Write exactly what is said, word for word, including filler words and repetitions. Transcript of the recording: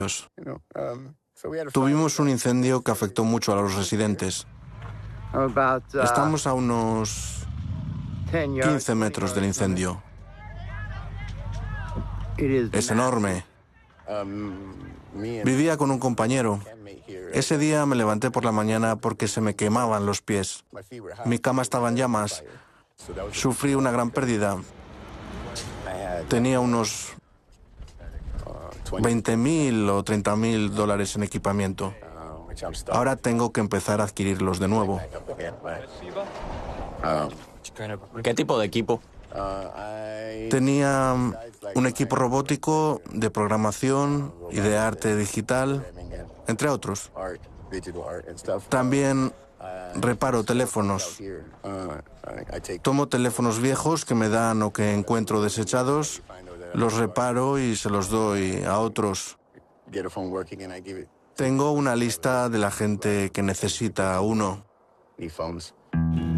Tuvimos un incendio que afectó mucho a los residentes. Estamos a unos quince metros del incendio. Es enorme. Vivía con un compañero. Ese día me levanté por la mañana porque se me quemaban los pies. Mi cama estaba en llamas. Sufrí una gran pérdida. Tenía unos veinte mil o treinta mil dólares en equipamiento. Ahora tengo que empezar a adquirirlos de nuevo. ¿Qué tipo de equipo? Tenía un equipo robótico de programación y de arte digital, entre otros. También reparo teléfonos. Tomo teléfonos viejos que me dan o que encuentro desechados, los reparo y se los doy a otros. Tengo una lista de la gente que necesita uno.